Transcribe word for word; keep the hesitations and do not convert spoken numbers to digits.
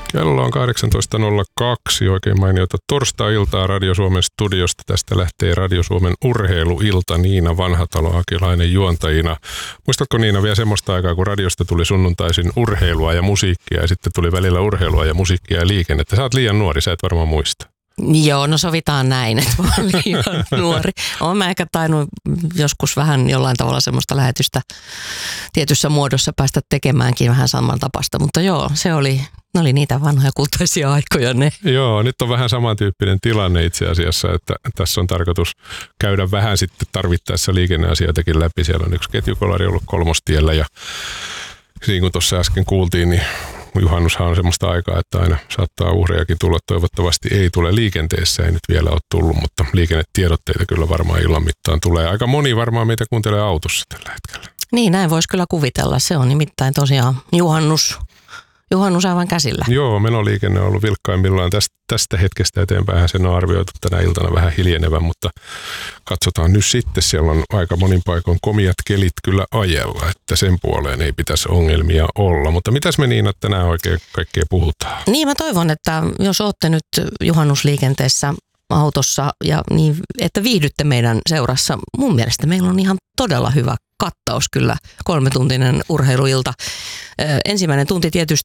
Kello on kahdeksantoista nolla kaksi. Oikein mainiota torstai-iltaa Radio Suomen studiosta. Tästä lähtee Radio Suomen urheiluilta. Niina Vanhatalo-Akilainen juontajina. Muistatko Niina vielä semmoista aikaa, kun radiosta tuli sunnuntaisin urheilua ja musiikkia ja sitten tuli välillä urheilua ja musiikkia ja liikennettä? Sä oot liian nuori, sä et varmaan muista. Joo, no sovitaan näin, että mä oon liian nuori. Oon mä ehkä tainnut joskus vähän jollain tavalla semmoista lähetystä tietyssä muodossa päästä tekemäänkin vähän samantapasta, mutta joo, se oli, ne oli niitä vanhoja kultaisia aikoja ne. Joo, nyt on vähän samantyyppinen tilanne itse asiassa, että tässä on tarkoitus käydä vähän sitten tarvittaessa liikenneasioitakin läpi. Siellä on yksi ketjukolari ollut Kolmostiellä ja niin kuin tuossa äsken kuultiin, niin juhannushan on semmoista aikaa, että aina saattaa uhrejakin tulla. Toivottavasti ei tule liikenteessä, ei nyt vielä ole tullut, mutta liikennetiedotteita kyllä varmaan illan mittaan tulee. Aika moni varmaan meitä kuuntelee autossa tällä hetkellä. Niin, näin voisi kyllä kuvitella. Se on nimittäin tosiaan juhannus. Juhannus aivan käsillä. Joo, menoliikenne on ollut vilkkaimmillaan. Tästä, tästä hetkestä eteenpäin sen on arvioitu tänä iltana vähän hiljenevän, mutta katsotaan nyt sitten. Siellä on aika monin paikoin komiat kelit kyllä ajella, että sen puoleen ei pitäisi ongelmia olla. Mutta mitäs me Niina tänään oikein kaikkea puhutaan? Niin, mä toivon, että jos ootte nyt juhannusliikenteessä autossa ja niin, että viihdytte meidän seurassa. Mun mielestä meillä on ihan todella hyvä kattaus kyllä, kolmetuntinen urheiluilta. Ö, ensimmäinen tunti tietysti